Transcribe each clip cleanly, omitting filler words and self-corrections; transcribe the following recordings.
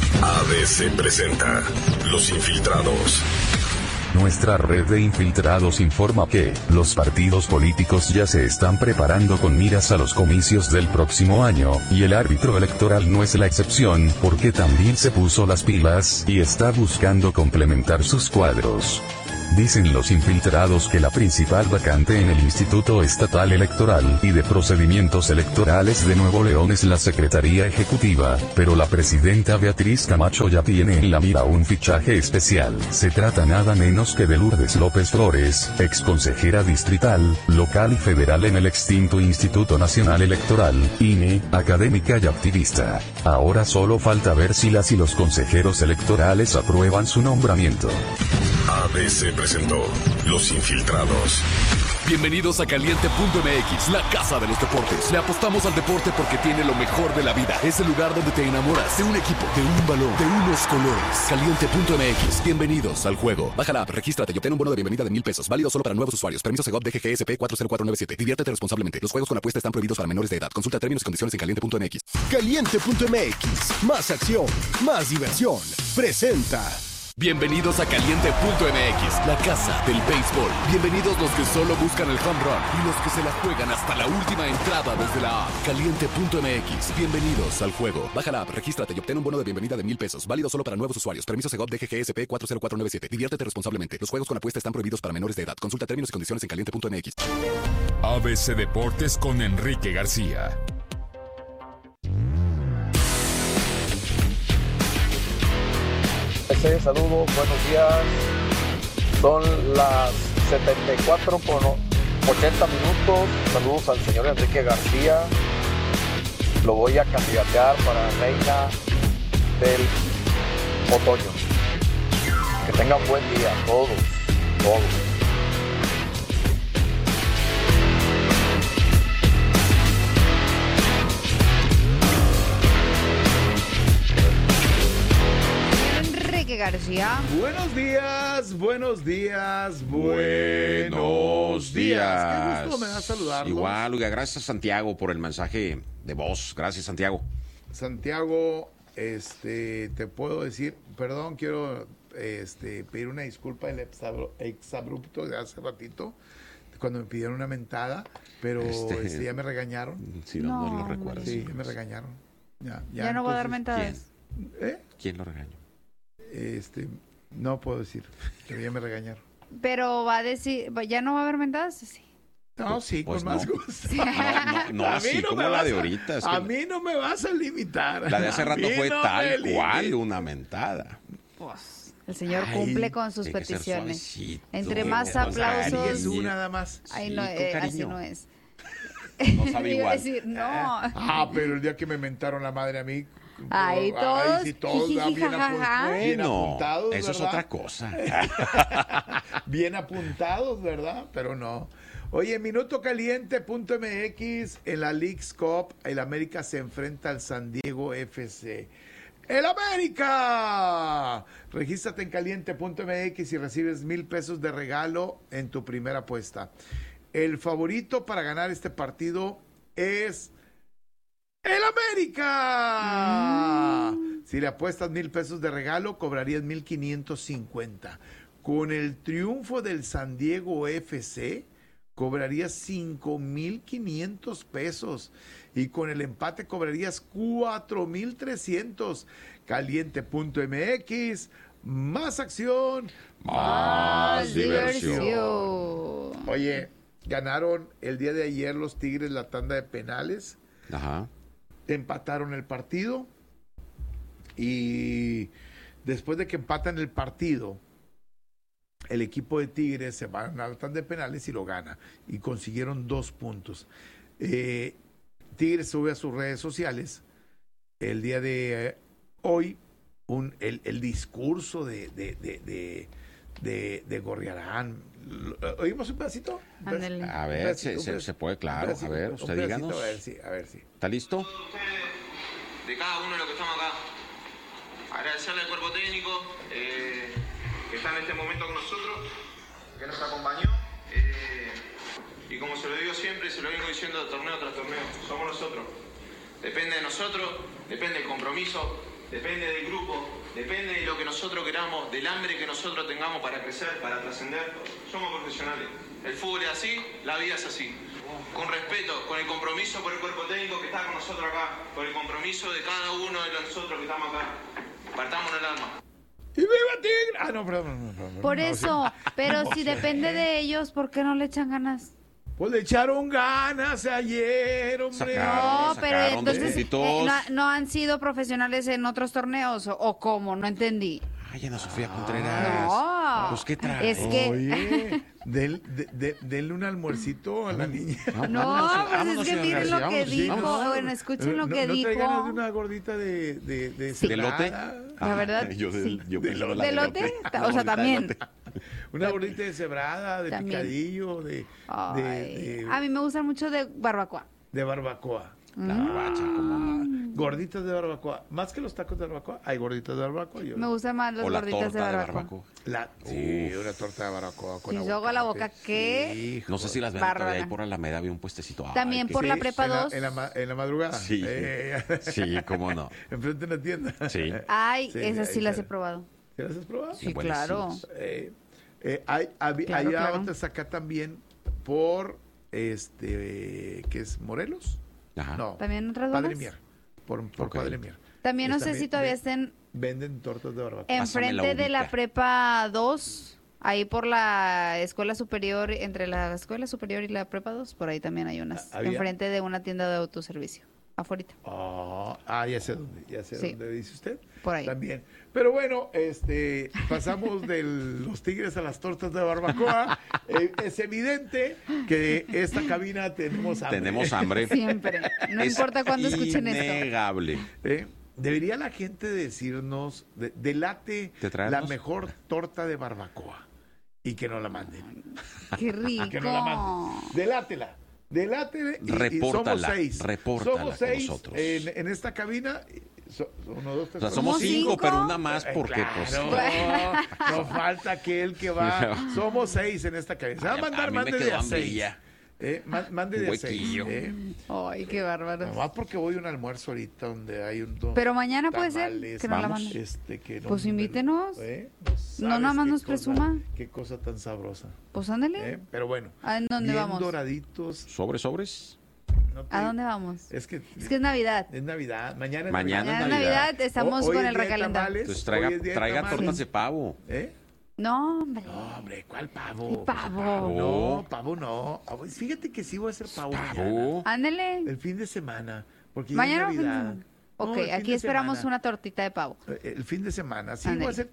ABC presenta Los Infiltrados. Nuestra red de infiltrados informa que los partidos políticos ya se están preparando con miras a los comicios del próximo año, y el árbitro electoral no es la excepción, porque también se puso las pilas y está buscando complementar sus cuadros. Dicen los infiltrados que la principal vacante en el Instituto Estatal Electoral y de Procedimientos Electorales de Nuevo León es la Secretaría Ejecutiva, pero la presidenta Beatriz Camacho ya tiene en la mira un fichaje especial. Se trata nada menos que de Lourdes López Flores, exconsejera distrital, local y federal en el extinto Instituto Nacional Electoral, INE, académica y activista. Ahora solo falta ver si las y los consejeros electorales aprueban su nombramiento. ABC presentó Los Infiltrados. Bienvenidos a Caliente.mx, la casa de los deportes. Le apostamos al deporte porque tiene lo mejor de la vida. Es el lugar donde te enamoras de un equipo, de un balón, de unos colores. Caliente.mx, bienvenidos al juego. Baja la app, regístrate y obtén un bono de bienvenida de $1,000. Válido solo para nuevos usuarios. Permiso Segov DGGSP 40497. Diviértete responsablemente. Los juegos con apuesta están prohibidos para menores de edad. Consulta términos y condiciones en Caliente.mx. Caliente.mx, más acción, más diversión. Presenta. Bienvenidos a Caliente.mx, la casa del béisbol. Bienvenidos los que solo buscan el home run y los que se la juegan hasta la última entrada desde la app. Caliente.mx, bienvenidos al juego. Baja la app, regístrate y obtén un bono de bienvenida de $1,000. Válido solo para nuevos usuarios. Permiso Segov DGGSP 40497. Diviértete responsablemente. Los juegos con apuesta están prohibidos para menores de edad. Consulta términos y condiciones en Caliente.mx. ABC Deportes con Enrique García. Saludos, buenos días. Son las 74 con 80 minutos. Saludos al señor Enrique García. Lo voy a candidatear para reina del otoño. Que tengan buen día, todos. García. Buenos días. Qué gusto me da saludarlos. Igual, oiga, gracias Santiago por el mensaje de voz. Gracias, Santiago. Santiago, te puedo decir, perdón, quiero pedir una disculpa del exabrupto de hace ratito, cuando me pidieron una mentada, pero ya me regañaron. Sí, no lo recuerdo. Sí, me regañaron. Ya no voy a dar mentadas. ¿Quién lo regañó? No puedo decir, pero ya me regañaron. Pero va a decir, ¿ya no va a haber mentadas? Sí. No, sí, pues con más gusto. No, así como la de ahorita. A mí no me vas a limitar. La de hace rato fue tal cual una mentada. Pues el señor cumple con sus peticiones. Entre más Ahí aplausos. es una nada más. Ahí no, así no es. No sabe igual. Decir, no. Pero el día que me mentaron la madre a mí. Ahí todos. Sí, todos bien apuntados. Eso ¿verdad? es otra cosa. Bien apuntados, ¿verdad? Pero no. Oye, minutocaliente.mx, en la Leagues Cup, el América se enfrenta al San Diego FC. ¡El América! Regístrate en caliente.mx y recibes $1,000 de regalo en tu primera apuesta. El favorito para ganar este partido es ¡el América! Si le apuestas $1,000 de regalo, cobrarías 1,550. Con el triunfo del San Diego FC, cobrarías 5,500 pesos. Y con el empate cobrarías 4,300. Caliente.mx, más acción, más diversión. Oye, ganaron el día de ayer los Tigres la tanda de penales. Ajá. Empataron el partido y después de que empatan el partido, el equipo de Tigres se va a la tanda de penales y lo gana y consiguieron 2 puntos. Tigres sube a sus redes sociales el día de hoy el discurso de Gorriarán. ¿Oímos un pedacito? Ándale. A ver, se puede, claro. A ver, usted díganos. A ver si. ¿Está listo? De cada uno de los que estamos acá. Agradecerle al cuerpo técnico que está en este momento con nosotros, que nos acompañó. Y como se lo digo siempre, se lo vengo diciendo torneo tras torneo, somos nosotros. Depende de nosotros, depende del compromiso, depende del grupo, depende de lo que nosotros queramos, del hambre que nosotros tengamos para crecer, para trascender. Somos profesionales. El fútbol es así, la vida es así. Con respeto, con el compromiso por el cuerpo técnico que está con nosotros acá, por el compromiso de cada uno de nosotros que estamos acá. Partamos el alma. ¡Y viva Tigre! Ah, no, perdón. Por eso, pero si depende de ellos, ¿por qué no le echan ganas? Pues le echaron ganas ayer, hombre. No, pero entonces no han sido profesionales en otros torneos, ¿o cómo? No entendí. Ay, Ana Sofía Contreras. No. Pues, ¿qué trae? Es que... Oye, denle un almuercito a la niña. No, pues es que miren lo que dijo. Bueno, escuchen lo que dijo. ¿No te ganas de una gordita de ¿Elote? La verdad, ¿De elote? O sea, también. Una gordita de cebrada, de También. picadillo, A mí me gustan mucho de barbacoa. de barbacoa. La barbacha, ¿cómo no? Gorditas de barbacoa. Más que los tacos de barbacoa, hay gorditas de barbacoa. Me gustan más las O la gorditas de torta barbacoa. Sí, una torta de barbacoa con Si yo hago la boca, ¿qué? Hijo, No sé si las ven todavía ahí por la Alameda, había un puestecito. Ay, También qué por la sí. prepa 2. En la madrugada. Sí. Sí, cómo no. Enfrente de una tienda. Sí. Ay, Sí, esas sí ahí las está. he probado. ¿Sí las has probado? Sí, claro. Hay Claro. otras acá también por ¿qué es? ¿Morelos? Ajá. No. ¿También otras Padre donas? Mier. Por Ok. Padre Mier. También no sé También si todavía estén venden tortas de barbacoa. Pásame la enfrente de la ubita. prepa 2, ahí por la escuela superior, entre la escuela superior y la prepa 2, por ahí también hay unas. ¿Había? Enfrente de una tienda de autoservicio, afuera. Ya sé dónde, Sí. dónde dice usted. Por ahí. También. Pero bueno, pasamos de los tigres a las tortas de barbacoa. Es evidente que esta cabina tenemos hambre. Tenemos hambre. Siempre. No importa cuándo escuchen esto. Innegable. Debería la gente decirnos, delate ¿Te traemos? la mejor torta de barbacoa y que nos la manden. Qué rico. Que nos la manden. Delátela. Delátela y Repórtala, somos 6. repórtala Somos con 6 nosotros. en esta cabina. 1, 2, 3, O sea, somos 5, pero una más porque pues... No falta aquel que va. Somos 6 en esta cabina. Se va a mandar, mande de a 6. Mande de a 6. Ay, qué bárbaro. Nomás porque voy a un almuerzo ahorita donde hay un... Pero mañana puede ser tamales, que nos la vamos. manden. Pues invítenos. No nada más nos presuma. Qué cosa tan sabrosa. Pues ándale. Pero bueno. ¿A dónde bien vamos? doraditos. ¿Sobres? ¿A dónde vamos? Es que es Navidad. Es Navidad. Mañana es Mañana Navidad. es Navidad, estamos Hoy con es el día de recalentado. tamales, Entonces hoy es día de traiga tamales. tortas de pavo. No, hombre. No, hombre, ¿cuál pavo? Pavo. No, pavo no. Fíjate que sí voy a hacer pavo mañana. Ándale. El fin de semana. Porque Mañana. ya es Navidad. Ok, No, el fin aquí de esperamos semana. una tortita de pavo. El fin de semana. Sí, Ándale. voy a hacer...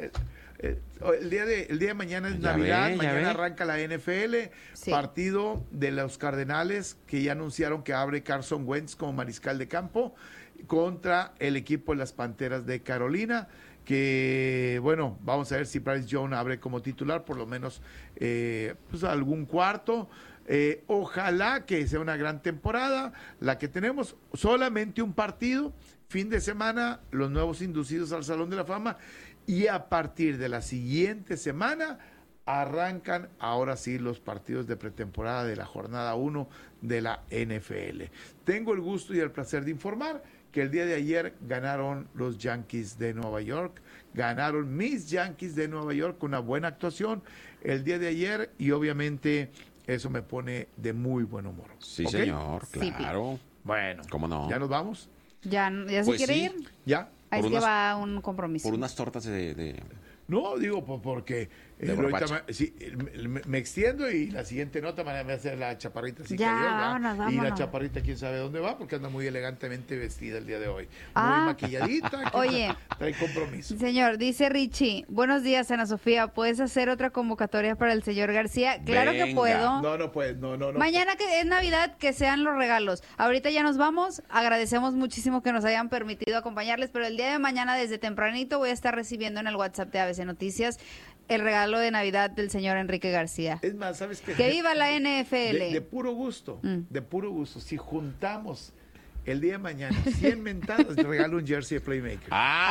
el día de mañana es Ya Navidad, ve, ya mañana ve. arranca la NFL, Sí. partido de los Cardenales que ya anunciaron que abre Carson Wentz como mariscal de campo contra el equipo de las Panteras de Carolina, que bueno, vamos a ver si Bryce Young abre como titular, por lo menos pues algún cuarto. Ojalá que sea una gran temporada la que tenemos, solamente un partido, fin de semana, los nuevos inducidos al Salón de la Fama, y a partir de la siguiente semana arrancan ahora sí los partidos de pretemporada de la jornada 1 de la NFL. Tengo el gusto y el placer de informar que el día de ayer ganaron los Yankees de Nueva York, ganaron mis Yankees de Nueva York con una buena actuación el día de ayer, y obviamente eso me pone de muy buen humor. Sí, ¿Ok? señor, Sí, claro. Bueno, ¿Cómo no? ¿ya nos vamos? ¿Ya se Pues quiere sí. ir? ¿Ya? Ahí Por es que unas- va un compromiso. Por unas tortas de... No, digo, porque De ahorita borracha. me extiendo y la siguiente nota me va a hacer la chaparrita. Así Ya, que adiós, ¿va? vámonos, Y la vámonos. chaparrita, quién sabe dónde va, porque anda muy elegantemente vestida el día de hoy. Ah. Muy maquilladita. Oye. Trae compromiso. Señor, dice Richie, buenos días, Ana Sofía, ¿puedes hacer otra convocatoria para el señor García? Claro que Venga. puedo. No, pues, no. Mañana que es Navidad, que sean los regalos. Ahorita ya nos vamos, agradecemos muchísimo que nos hayan permitido acompañarles, pero el día de mañana desde tempranito voy a estar recibiendo en el WhatsApp de ABC Noticias el regalo de Navidad del señor Enrique García. Es más, ¿sabes qué? Que viva la NFL. De puro gusto, Mm. de puro gusto. Si juntamos el día de mañana 100 mentadas, te regalo un jersey de Playmaker.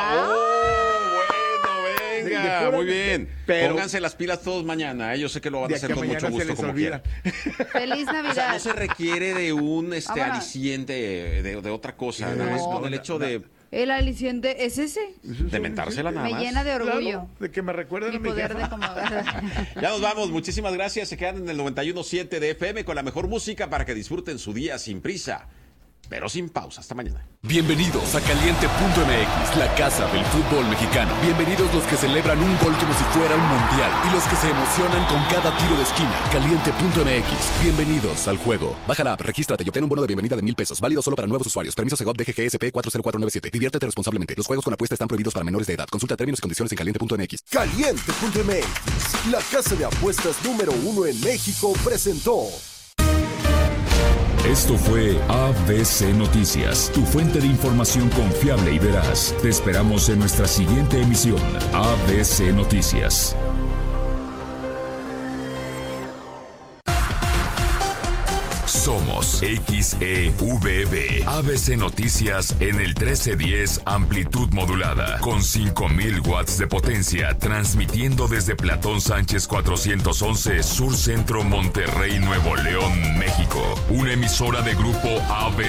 Bueno, De venga, puro- muy bien. pero- Pónganse las pilas todos mañana, ¿eh? Yo sé que lo van a De hacer aquí a con mucho mañana se gusto les como olvida. quieran. Feliz O sea, Navidad. no se requiere de un Vámonos. aliciente de otra cosa, nada más No. con el hecho de El aliciente es ese. De mentársela nada más. Me llena de orgullo. Claro, de que me recuerden Mi a mi poder jefa. de acomodar. Ya nos vamos, muchísimas gracias. Se quedan en el 91.7 de FM con la mejor música para que disfruten su día sin prisa, pero sin pausa. Hasta mañana. Bienvenidos a Caliente.mx, la casa del fútbol mexicano. Bienvenidos los que celebran un gol como si fuera un mundial y los que se emocionan con cada tiro de esquina. Caliente.mx, bienvenidos al juego. Baja la app, regístrate y obtén un bono de bienvenida de 1,000 pesos. Válido solo para nuevos usuarios. Permiso Segov DGGSP 40497. Diviértete responsablemente. Los juegos con apuesta están prohibidos para menores de edad. Consulta términos y condiciones en Caliente.mx. Caliente.mx, la casa de apuestas número 1 en México, presentó. Esto fue ABC Noticias, tu fuente de información confiable y veraz. Te esperamos en nuestra siguiente emisión, ABC Noticias. Somos XEVB, ABC Noticias en el 1310 amplitud modulada, con 5000 watts de potencia, transmitiendo desde Platón Sánchez 411, Sur Centro, Monterrey, Nuevo León, México. Una emisora de grupo ABC.